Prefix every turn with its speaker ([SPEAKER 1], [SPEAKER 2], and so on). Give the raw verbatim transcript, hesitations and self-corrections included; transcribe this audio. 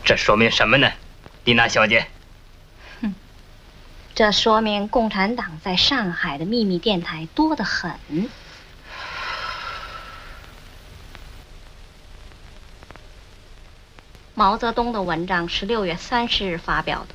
[SPEAKER 1] 这说明什么呢，丽娜小姐？
[SPEAKER 2] 哼，这说明共产党在上海的秘密电台多得很。毛泽东的文章是六月三十日发表的。